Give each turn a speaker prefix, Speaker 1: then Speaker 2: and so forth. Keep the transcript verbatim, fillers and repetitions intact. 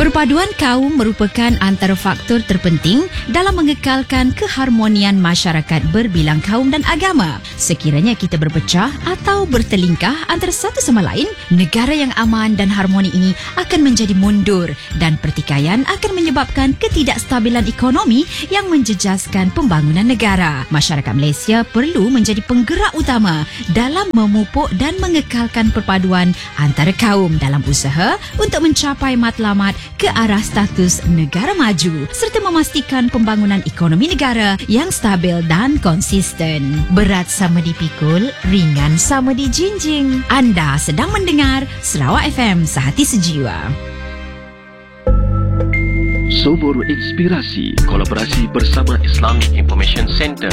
Speaker 1: Perpaduan kaum merupakan antara faktor terpenting dalam mengekalkan keharmonian masyarakat berbilang kaum dan agama. Sekiranya kita berpecah atau bertelingkah antara satu sama lain, negara yang aman dan harmoni ini akan menjadi mundur dan pertikaian akan menyebabkan ketidakstabilan ekonomi yang menjejaskan pembangunan negara. Masyarakat Malaysia perlu menjadi penggerak utama dalam memupuk dan mengekalkan perpaduan antara kaum dalam usaha untuk mencapai matlamat ke arah status negara maju serta memastikan pembangunan ekonomi negara yang stabil dan konsisten. Berat sama dipikul, ringan sama dijinjing. Anda sedang mendengar Sarawak F M, Sehati Sejiwa.
Speaker 2: Sumber Inspirasi, kolaborasi bersama Islamic Information Center